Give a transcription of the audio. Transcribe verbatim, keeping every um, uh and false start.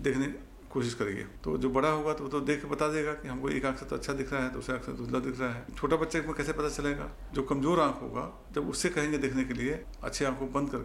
देखने कोशिश करिए। तो जो बड़ा होगा तो वो तो देख के बता देगा कि हमको एक आंख से तो अच्छा दिख रहा है, दूसरे आंख से धुंधला दिख रहा है। छोटा बच्चे को कैसे पता चलेगा? जो कमजोर आंख होगा जब उससे कहेंगे देखने के लिए अच्छी आंख को बंद कर